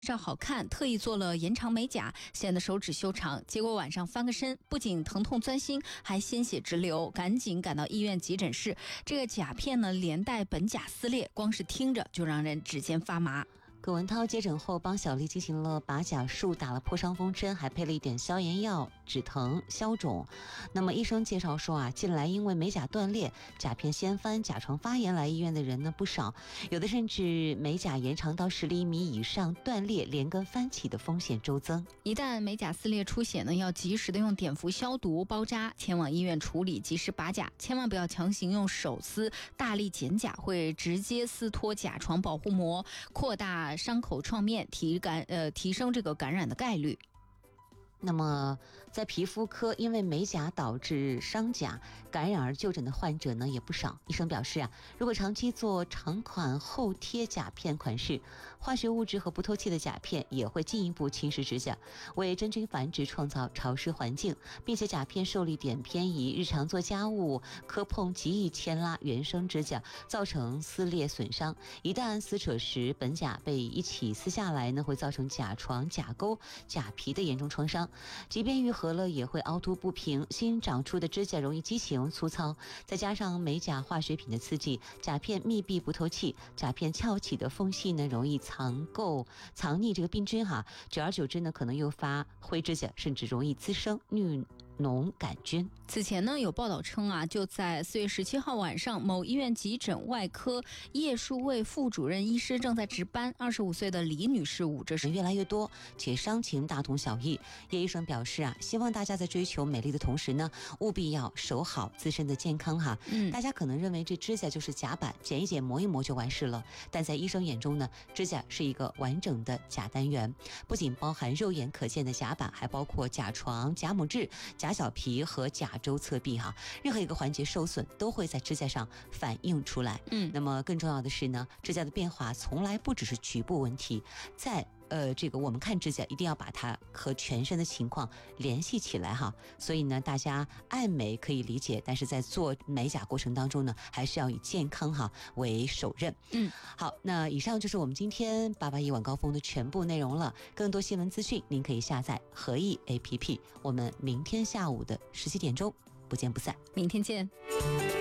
上好看，特意做了延长美甲，显得手指修长。结果晚上翻个身，不仅疼痛钻心，还鲜血直流，赶紧赶到医院急诊室。这个甲片呢，连带本甲撕裂，光是听着就让人指尖发麻。 葛文涛接诊后帮小丽进行了拔甲术，打了破伤风针，还配了一点消炎药，止疼消肿。那么医生介绍说近来因为美甲断裂、甲片掀翻、甲床发炎来医院的人呢不少，有的甚至美甲延长到10厘米以上断裂，连根翻起的风险周增。 一旦美甲撕裂出血呢，要及时的用碘伏消毒包扎，前往医院处理，及时拔甲，千万不要强行用手撕，大力剪甲会直接撕脱甲床保护膜，扩大伤口创面，提升这个感染的概率。 那么在皮肤科，因为美甲导致伤甲感染而就诊的患者呢也不少。医生表示如果长期做长款厚贴甲片款式，化学物质和不透气的甲片也会进一步侵蚀指甲，为真菌繁殖创造潮湿环境，并且甲片受力点偏移，日常做家务磕碰极易牵拉原生指甲，造成撕裂损伤。一旦撕扯时本甲被一起撕下来呢，会造成甲床、甲沟、甲皮的严重创伤。即便愈合了也会凹凸不平，新长出的指甲容易畸形粗糙，再加上美甲化学品的刺激，甲片密闭不透气，甲片翘起的缝隙呢容易藏匿这个病菌久而久之呢可能诱发灰指甲，甚至容易滋生衄脓杆菌。 此前呢有报道称就在4月17号晚上，某医院急诊外科叶树卫副主任医师正在值班，25岁的李女士捂着人越来越多，且伤情大同小异。叶医生表示希望大家在追求美丽的同时呢，务必要守好自身的健康大家可能认为这指甲就是甲板，剪一剪磨一磨就完事了，但在医生眼中呢，指甲是一个完整的甲单元，不仅包含肉眼可见的甲板，还包括甲床、甲母质、甲小皮和甲周侧壁任何一个环节受损都会在指甲上反映出来。那么更重要的是呢，指甲的变化从来不只是局部问题，在这个我们看指甲一定要把它和全身的情况联系起来所以呢，大家爱美可以理解，但是在做美甲过程当中呢，还是要以健康为首任。好，那以上就是我们今天881晚高峰的全部内容了。更多新闻资讯您可以下载合意 APP。我们明天下午的17点钟不见不散。 明天见。